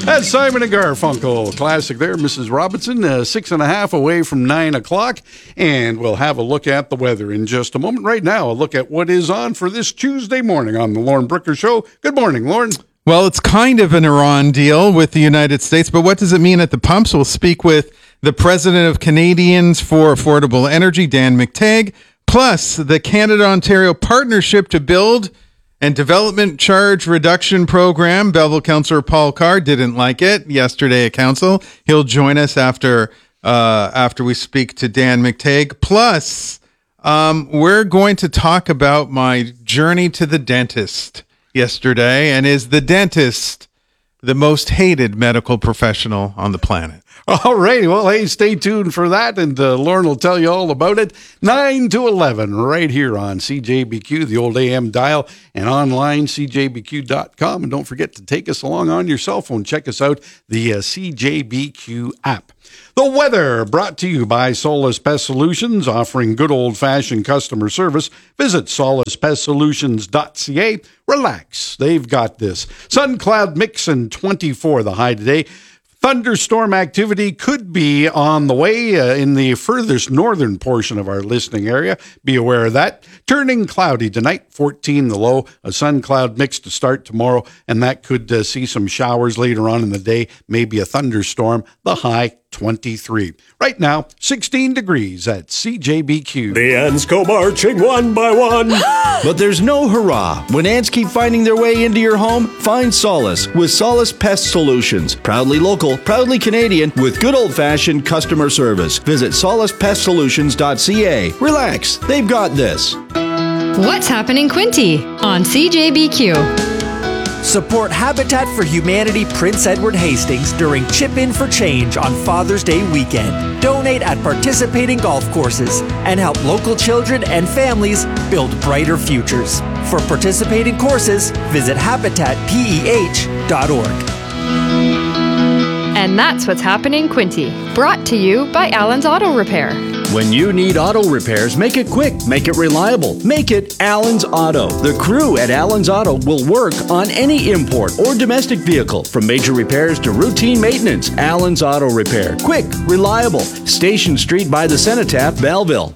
That's Simon and Garfunkel. Classic there, Mrs. Robinson. 6.5 away from 9 o'clock. And we'll have a look at the weather in just a moment. Right now, a look at what is on for this Tuesday morning on the Lauren Brooker Show. Good morning, Lauren. Well, it's kind of an Iran deal with the United States, but what does it mean at the pumps? We'll speak with the president of Canadians for Affordable Energy, Dan McTeague, plus the Canada-Ontario Partnership to Build and Development Charge Reduction Program. Belleville Councillor Paul Carr didn't like it yesterday at Council. He'll join us after we speak to Dan McTeague. Plus, we're going to talk about my journey to the dentist yesterday, and is the dentist the most hated medical professional on the planet? All right. Well, hey, stay tuned for that, and Lauren will tell you all about it. 9 to 11 right here on CJBQ, the old AM dial, and online, cjbq.com. And don't forget to take us along on your cell phone. Check us out, the CJBQ app. The weather brought to you by Solus Pest Solutions, offering good old-fashioned customer service. Visit soluspestsolutions.ca. Relax. They've got this. Sun cloud mix and 24 the high today. Thunderstorm activity could be on the way in the furthest northern portion of our listening area. Be aware of that. Turning cloudy tonight, 14 the low. A sun cloud mix to start tomorrow, and that could see some showers later on in the day. Maybe a thunderstorm. The high, 23. Right now, 16 degrees at CJBQ. The ants go marching one by one. But there's no hurrah. When ants keep finding their way into your home, find solace with Solus Pest Solutions. Proudly local, proudly Canadian, with good old-fashioned customer service. Visit soluspestsolutions.ca. Relax, they've got this. What's happening, Quinty, on CJBQ? Support Habitat for Humanity Prince Edward Hastings during Chip In for Change on Father's Day weekend. Donate at participating golf courses and help local children and families build brighter futures. For participating courses, visit habitatpeh.org. And that's what's happening, Quinty. Brought to you by Allen's Auto Repair. When you need auto repairs, make it quick, make it reliable, make it Allen's Auto. The crew at Allen's Auto will work on any import or domestic vehicle, from major repairs to routine maintenance. Allen's Auto Repair. Quick, reliable. Station Street by the Cenotaph, Belleville.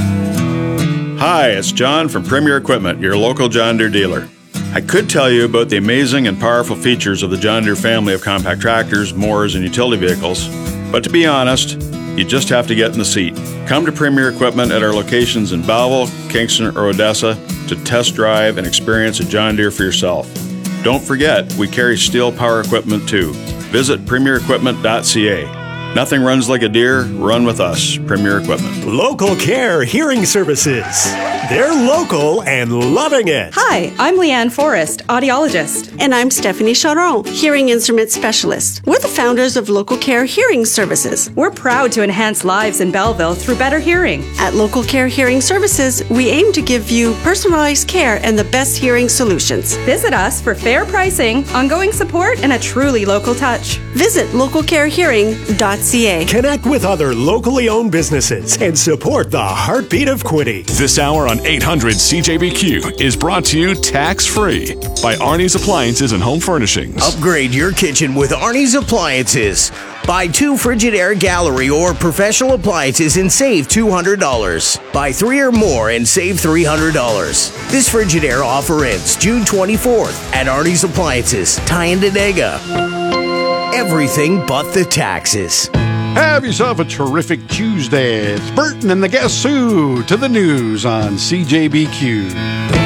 Hi, it's John from Premier Equipment, your local John Deere dealer. I could tell you about the amazing and powerful features of the John Deere family of compact tractors, mowers, and utility vehicles, but to be honest, you just have to get in the seat. Come to Premier Equipment at our locations in Belleville, Kingston, or Odessa to test drive and experience a John Deere for yourself. Don't forget, we carry steel power equipment too. Visit premierequipment.ca. Nothing runs like a Deere. Run with us. Premier Equipment. Local Care Hearing Services. They're local and loving it. Hi, I'm Leanne Forrest, audiologist. And I'm Stephanie Charon, hearing instrument specialist. We're the founders of Local Care Hearing Services. We're proud to enhance lives in Belleville through better hearing. At Local Care Hearing Services, we aim to give you personalized care and the best hearing solutions. Visit us for fair pricing, ongoing support, and a truly local touch. Visit localcarehearing.ca. Connect with other locally owned businesses and support the heartbeat of Quinty. This hour on 800 CJBQ is brought to you tax-free by Arnie's Appliances and Home Furnishings. Upgrade your kitchen with Arnie's Appliances. Buy 2 Frigidaire Gallery or professional appliances and save $200. Buy 3 or more and save $300. This Frigidaire offer ends June 24th at Arnie's Appliances, Tynedega. Everything but the taxes. Have yourself a terrific Tuesday. It's Burton and the Guess Who to the news on CJBQ.